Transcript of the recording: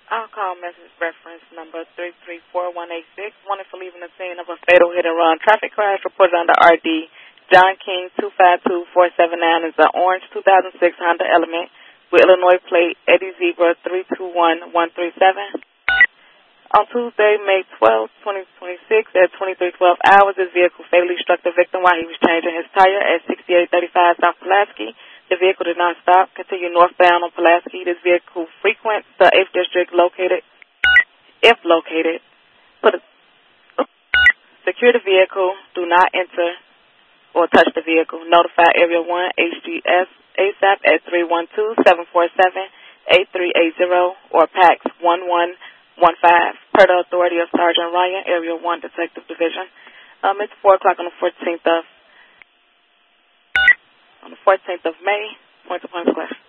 I'll call message reference number 334186. Wanted for leaving the scene of a fatal hit-and-run traffic crash reported under RD. John King 252479 is an orange 2006 Honda Element with Illinois plate Eddie Zebra 321137. On Tuesday, May 12, 2026, at 2312 hours, this vehicle fatally struck the victim while he was changing his tire at 6835 South Pulaski. The vehicle did not stop. Continue northbound on Pulaski. This vehicle frequents the 8th District if located. Secure the vehicle. Do not enter or touch the vehicle. Notify Area 1 HGS ASAP at 312-747-8380 or PAX 1115 per the authority of Sergeant Ryan, Area 1 Detective Division. It's 4 o'clock on the 14th of May. Point to point of question.